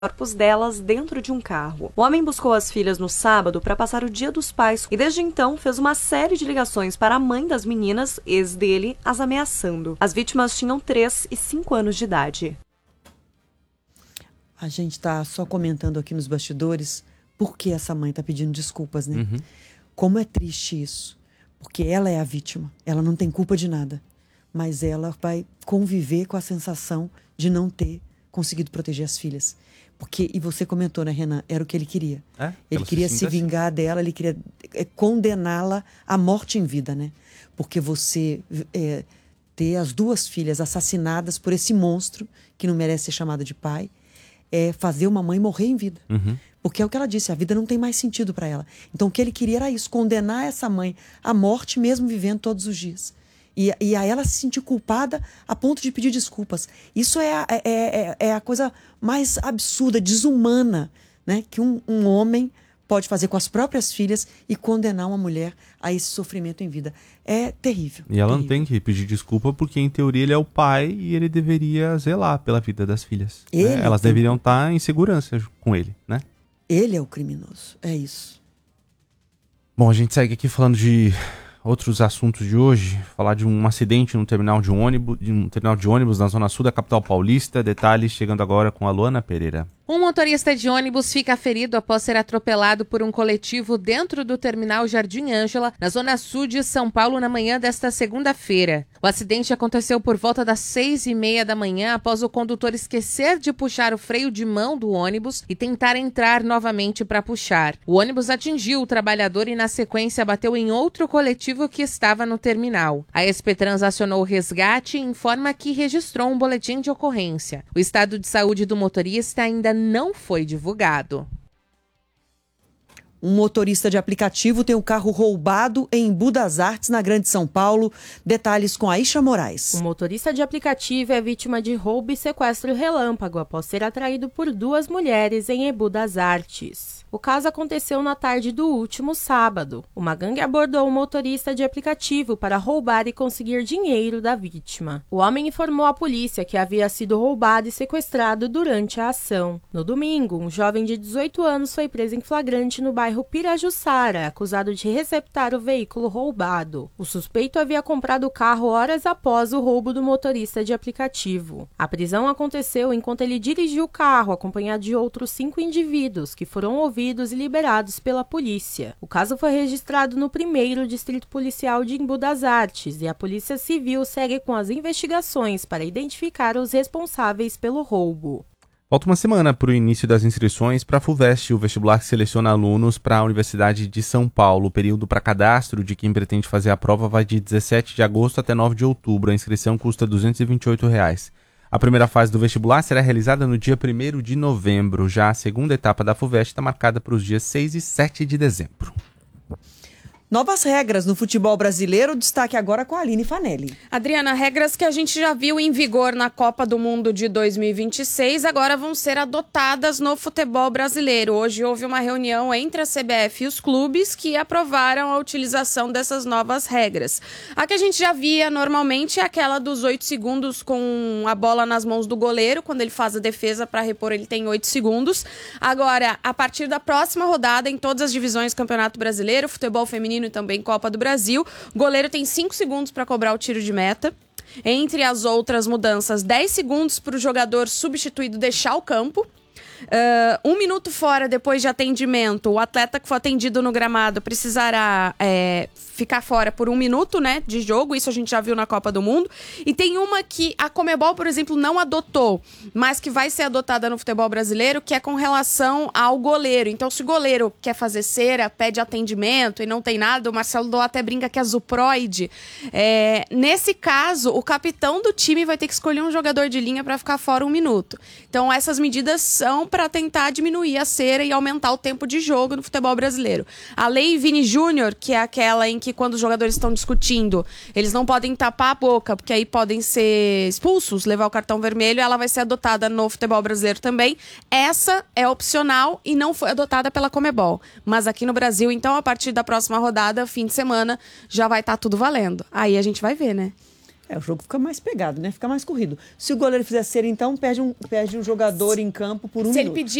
corpos delas dentro de um carro. O homem buscou as filhas no sábado para passar o Dia dos Pais e desde então fez uma série de ligações para a mãe das meninas, ex dele, as ameaçando. As vítimas tinham 3 e 5 anos de idade. A gente está só comentando aqui nos bastidores por que essa mãe está pedindo desculpas, né? Uhum. Como é triste isso. Porque ela é a vítima. Ela não tem culpa de nada. Mas ela vai conviver com a sensação de não ter conseguido proteger as filhas. Porque, e você comentou, né, Renan? Era o que ele queria. Ele queria se vingar dela, ele queria condená-la à morte em vida, né? Porque você ter as 2 filhas assassinadas por esse monstro, que não merece ser chamado de pai, é fazer uma mãe morrer em vida. Uhum. Porque é o que ela disse, a vida não tem mais sentido para ela. Então o que ele queria era isso, condenar essa mãe à morte mesmo vivendo todos os dias. E a ela se sentir culpada a ponto de pedir desculpas. Isso é a coisa mais absurda, desumana, né, que um homem pode fazer com as próprias filhas e condenar uma mulher a esse sofrimento em vida. É terrível. E ela terrível. não tem que pedir desculpa porque, em teoria, ele é o pai e ele deveria zelar pela vida das filhas. Né? Elas deveriam estar em segurança com ele, né? Ele é o criminoso, é isso. Bom, a gente segue aqui falando de outros assuntos de hoje. Falar de um acidente no terminal de ônibus na zona sul da capital paulista. Detalhes chegando agora com a Luana Pereira. Um motorista de ônibus fica ferido após ser atropelado por um coletivo dentro do terminal Jardim Ângela, na zona sul de São Paulo, na manhã desta segunda-feira. O acidente aconteceu por volta das 6h30 da manhã após o condutor esquecer de puxar o freio de mão do ônibus e tentar entrar novamente para puxar. O ônibus atingiu o trabalhador e, na sequência, bateu em outro coletivo que estava no terminal. A SP-Trans acionou o resgate e informa que registrou um boletim de ocorrência. O estado de saúde do motorista ainda não foi divulgado. Um motorista de aplicativo tem o carro roubado em Embu das Artes, na Grande São Paulo. Detalhes com Aisha Moraes. O motorista de aplicativo é vítima de roubo e sequestro relâmpago após ser atraído por 2 mulheres em Embu das Artes. O caso aconteceu na tarde do último sábado. Uma gangue abordou o motorista de aplicativo para roubar e conseguir dinheiro da vítima. O homem informou à polícia que havia sido roubado e sequestrado durante a ação. No domingo, um jovem de 18 anos foi preso em flagrante no bairro Pirajussara, acusado de receptar o veículo roubado. O suspeito havia comprado o carro horas após o roubo do motorista de aplicativo. A prisão aconteceu enquanto ele dirigiu o carro, acompanhado de outros 5 indivíduos, que foram ouvidos e liberados pela polícia. O caso foi registrado no 1º Distrito Policial de Embu das Artes e a Polícia Civil segue com as investigações para identificar os responsáveis pelo roubo. Falta uma semana para o início das inscrições para a FUVEST, o vestibular que seleciona alunos para a Universidade de São Paulo. O período para cadastro de quem pretende fazer a prova vai de 17 de agosto até 9 de outubro. A inscrição custa R$ 228. A primeira fase do vestibular será realizada no dia 1º de novembro. Já a segunda etapa da FUVEST está marcada para os dias 6 e 7 de dezembro. Novas regras no futebol brasileiro, destaque agora com a Aline Fanelli. Adriana, regras que a gente já viu em vigor na Copa do Mundo de 2026 agora vão ser adotadas no futebol brasileiro. Hoje houve uma reunião entre a CBF e os clubes que aprovaram a utilização dessas novas regras. A que a gente já via normalmente é aquela dos 8 segundos com a bola nas mãos do goleiro. Quando ele faz a defesa para repor, ele tem 8 segundos. Agora, a partir da próxima rodada, em todas as divisões do Campeonato Brasileiro, futebol feminino e também Copa do Brasil, o goleiro tem 5 segundos para cobrar o tiro de meta. Entre as outras mudanças, 10 segundos para o jogador substituído deixar o campo. 1 minuto fora depois de atendimento, o atleta que for atendido no gramado precisará ficar fora por 1 minuto, né, de jogo. Isso a gente já viu na Copa do Mundo. E tem uma que a Conmebol, por exemplo, não adotou, mas que vai ser adotada no futebol brasileiro, que é com relação ao goleiro. Então, se o goleiro quer fazer cera, pede atendimento e não tem nada, o Marcelo Dó até brinca que é zuproide. Nesse caso, o capitão do time vai ter que escolher um jogador de linha para ficar fora 1 minuto. Então, essas medidas são para tentar diminuir a cera e aumentar o tempo de jogo no futebol brasileiro. A Lei Vini Júnior, que é aquela em que quando os jogadores estão discutindo, eles não podem tapar a boca, porque aí podem ser expulsos, levar o cartão vermelho, ela vai ser adotada no futebol brasileiro também. Essa é opcional e não foi adotada pela Conmebol. Mas aqui no Brasil, então, a partir da próxima rodada, fim de semana, já vai estar tudo valendo. Aí a gente vai ver, né? O jogo fica mais pegado, né? Fica mais corrido. Se o goleiro fizer cera, então, perde um jogador em campo por um minuto. Se ele pedir